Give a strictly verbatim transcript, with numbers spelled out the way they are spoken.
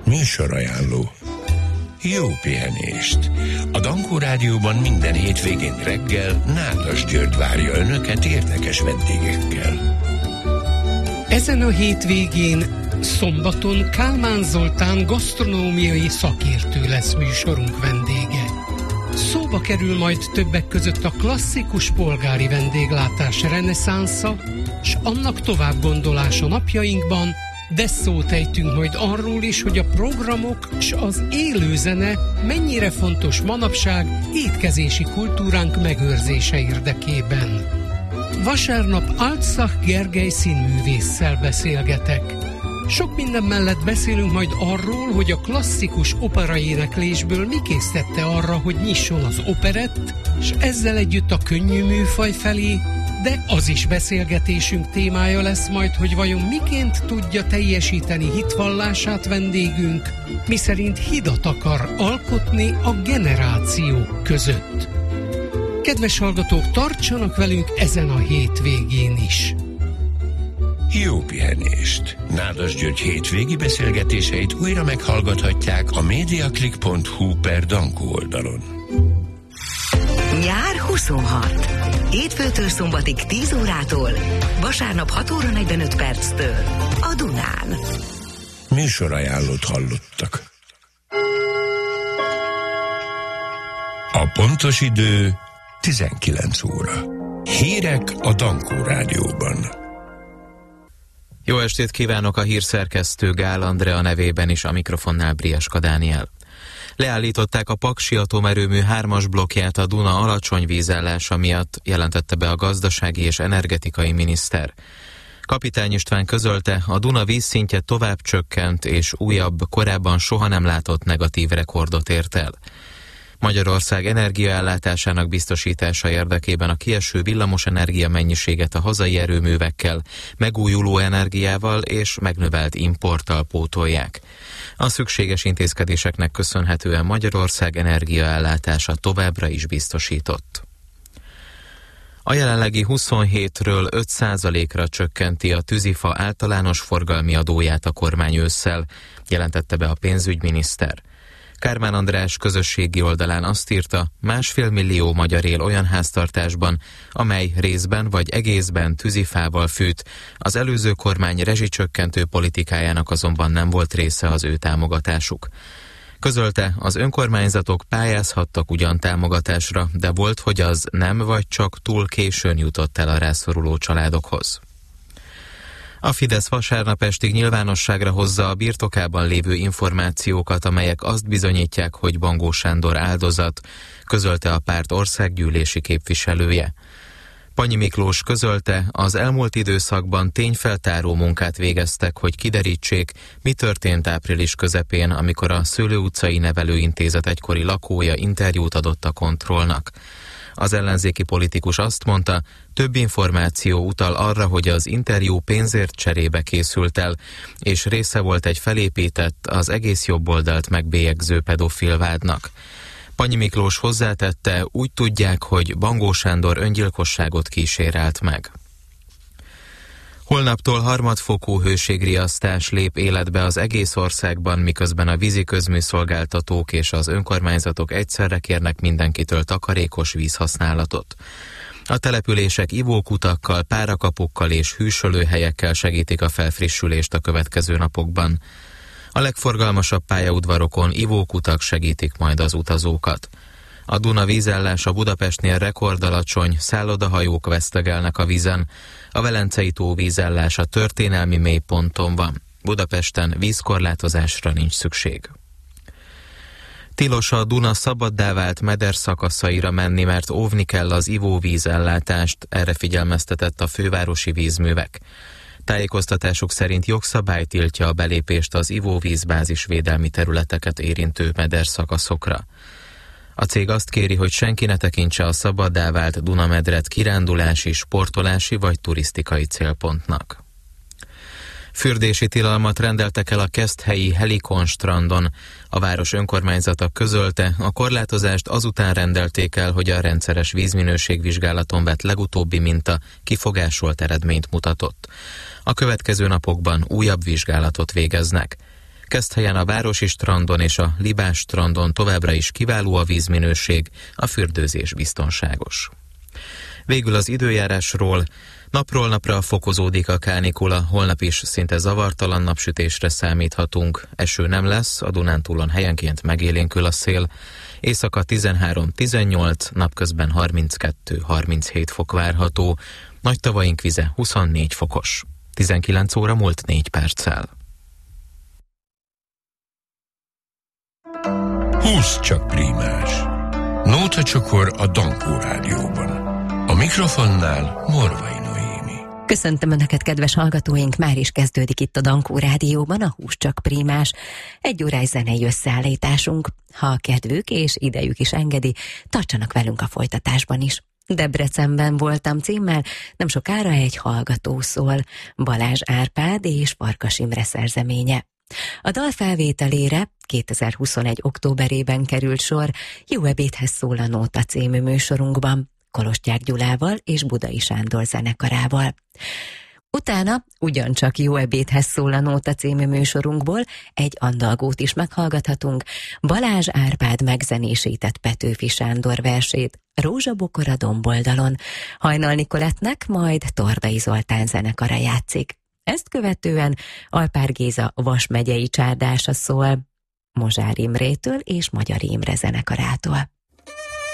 Műsorajánló. Jó pihenést! A Dankó Rádióban minden hétvégén reggel Nádas György várja önöket érdekes vendégekkel. Ezen a hétvégén szombaton Kálmán Zoltán gasztronómiai szakértő lesz műsorunk vendége. Szóba kerül majd többek között a klasszikus polgári vendéglátás reneszánsza, s annak továbbgondolása napjainkban, de szót ejtünk majd arról is, hogy a programok s az élőzene mennyire fontos manapság étkezési kultúránk megőrzése érdekében. Vasárnap Altszach Gergely színművésszel beszélgetek. Sok minden mellett beszélünk majd arról, hogy a klasszikus operaéneklésből mi késztette arra, hogy nyisson az operett, és ezzel együtt a könnyű műfaj felé, de az is beszélgetésünk témája lesz majd, hogy vajon miként tudja teljesíteni hitvallását vendégünk, miszerint hidat akar alkotni a generációk között. Kedves hallgatók, tartsanak velünk ezen a hétvégén is! Jó pihenést! Nádas György hétvégi beszélgetéseit újra meghallgathatják a mediaclick pont hu per Dankó oldalon. Nyár huszonhat. Hétfőtől szombatig tíz órától, vasárnap hat óra negyvenöt perctől a Dunán. Műsorajánlót hallottak. A pontos idő tizenkilenc óra. Hírek a Dankó Rádióban. Jó estét kívánok, a hírszerkesztő Gál Andrea nevében is, a mikrofonnál Briaska Dániel. Leállították a Paksi atomerőmű hármas blokkját a Duna alacsony vízállása miatt, jelentette be a gazdasági és energetikai miniszter. Kapitány István közölte, a Duna vízszintje tovább csökkent, és újabb, korábban soha nem látott negatív rekordot ért el. Magyarország energiaellátásának biztosítása érdekében a kieső villamosenergia mennyiséget a hazai erőművekkel, megújuló energiával és megnövelt importtal pótolják. A szükséges intézkedéseknek köszönhetően Magyarország energiaellátása továbbra is biztosított. A jelenlegi huszonhétről öt százalékra csökkenti a tűzifa általános forgalmi adóját a kormány ősszel, jelentette be a pénzügyminiszter. Kármán András közösségi oldalán azt írta, másfél millió magyar él olyan háztartásban, amely részben vagy egészben tűzifával fűt, az előző kormány rezsicsökkentő politikájának azonban nem volt része az ő támogatásuk. Közölte, az önkormányzatok pályázhattak ugyan támogatásra, de volt, hogy az nem vagy csak túl későn jutott el a rászoruló családokhoz. A Fidesz vasárnap estig nyilvánosságra hozza a birtokában lévő információkat, amelyek azt bizonyítják, hogy Bangó Sándor áldozat, közölte a párt országgyűlési képviselője. Pannyi Miklós közölte, az elmúlt időszakban tényfeltáró munkát végeztek, hogy kiderítsék, mi történt április közepén, amikor a Szőlő utcai nevelőintézet egykori lakója interjút adott a Kontrollnak. Az ellenzéki politikus azt mondta, több információ utal arra, hogy az interjú pénzért cserébe készült el, és része volt egy felépített, az egész jobboldalt megbélyegző pedofil vádnak. Pannyi Miklós hozzátette, úgy tudják, hogy Bangó Sándor öngyilkosságot kísérelt meg. Holnaptól harmadfokú hőségriasztás lép életbe az egész országban, miközben a vízi közműszolgáltatók és az önkormányzatok egyszerre kérnek mindenkitől takarékos vízhasználatot. A települések ivókutakkal, párakapukkal és hűsölőhelyekkel segítik a felfrissülést a következő napokban. A legforgalmasabb pályaudvarokon ivókutak segítik majd az utazókat. A Duna vízállása Budapestnél rekordalacsony, szállodahajók vesztegelnek a vízen, a Velencei tó vízállása történelmi mélyponton van. Budapesten vízkorlátozásra nincs szükség. Tilos a Duna szabaddá vált mederszakaszaira menni, mert óvni kell az ivóvízellátást, erre figyelmeztetett a fővárosi vízművek. Tájékoztatásuk szerint jogszabály tiltja a belépést az ivóvízbázisvédelmi területeket érintő mederszakaszokra. A cég azt kéri, hogy senki ne tekintse a szabaddá vált Dunamedret kirándulási, sportolási vagy turisztikai célpontnak. Fürdési tilalmat rendeltek el a keszthelyi Helikon strandon. A város önkormányzata közölte, a korlátozást azután rendelték el, hogy a rendszeres vízminőségvizsgálaton vett legutóbbi minta kifogásolt eredményt mutatott. A következő napokban újabb vizsgálatot végeznek. Keszthelyen a Városi strandon és a Libás strandon továbbra is kiváló a vízminőség, a fürdőzés biztonságos. Végül az időjárásról. Napról napra fokozódik a kánikula, holnap is szinte zavartalan napsütésre számíthatunk. Eső nem lesz, a Dunántúlon helyenként megélénkül a szél. Éjszaka tizenhárom tizennyolc, napközben harminckettő harminchét fok várható. Nagy tavaink vize huszonnégy fokos. tizenkilenc óra múlt négy perccel. húsz csak prímás. Nóta csokor a Dankó Rádióban. A mikrofonnál Morvai Noémi. Köszöntöm Önöket, kedves hallgatóink! Már is kezdődik itt a Dankó Rádióban a húsz csak prímás. Egy órás zenei összeállításunk. Ha a kedvük és idejük is engedi, tartsanak velünk a folytatásban is. Debrecenben voltam címmel, nem sokára egy hallgató szól, Balázs Árpád és Farkas Imre szerzeménye. A dal felvételére kétezer-huszonegy októberében került sor Jó ebédhez szól a Nóta című műsorunkban, Kolostyák Gyulával és Budai Sándor zenekarával. Utána ugyancsak Jó ebédhez szól a Nóta című műsorunkból egy andalgót is meghallgathatunk, Balázs Árpád megzenésített Petőfi Sándor versét, Rózsabokor a domboldalon, Hajnal Nikolettnek majd Tordai Zoltán zenekara játszik. Ezt követően Alpár Géza Vas megyei csárdása szól, Mozsár Imrétől és Magyar Imre zenekarától.